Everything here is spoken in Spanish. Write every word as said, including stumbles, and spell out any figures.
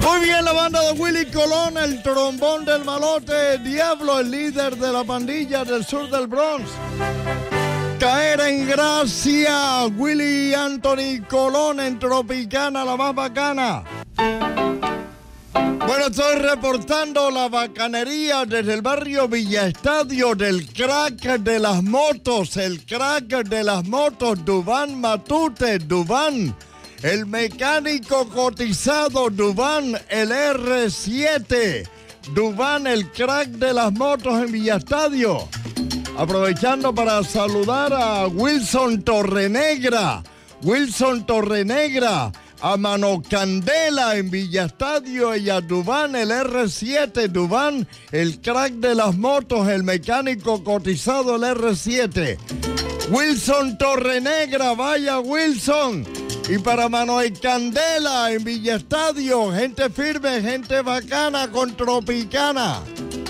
Muy bien, la banda de Willy Colón, el trombón del malote, Diablo, el líder de la pandilla del sur del Bronx. Caer en gracia, Willy Anthony Colón en Tropicana, la más bacana. Bueno, estoy reportando la bacanería desde el barrio Villa Estadio del crack de las motos, el crack de las motos, Dubán Matute, Dubán. El mecánico cotizado, Dubán, el erre siete. Dubán, el crack de las motos en Villa Estadio. Aprovechando para saludar a Wilson Torrenegra. Wilson Torrenegra, a Mano Candela en Villa Estadio y a Dubán, el erre siete. Dubán, el crack de las motos, el mecánico cotizado, el erre siete. Wilson Torrenegra, vaya Wilson. Y para Manuel Candela en Villa Estadio, gente firme, gente bacana con Tropicana.